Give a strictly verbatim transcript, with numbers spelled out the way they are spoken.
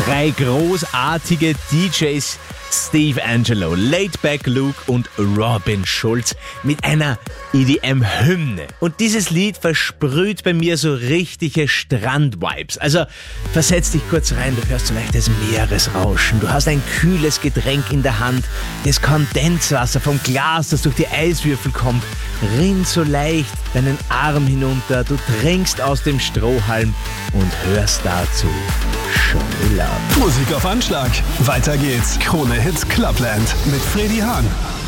Drei großartige D Js, Steve Angello, Laidback Luke und Robin Schulz mit einer E D M-Hymne. Und dieses Lied versprüht bei mir so richtige Strand-Vibes. Also versetz dich kurz rein, du hörst so leichtes Meeresrauschen, du hast ein kühles Getränk in der Hand, das Kondenswasser vom Glas, das durch die Eiswürfel kommt, rinnt so leicht deinen Arm hinunter, du trinkst aus dem Strohhalm und hörst dazu Schokolade. Musik auf Anschlag. Weiter geht's. Krone Hits Clubland mit Freddy Hahn.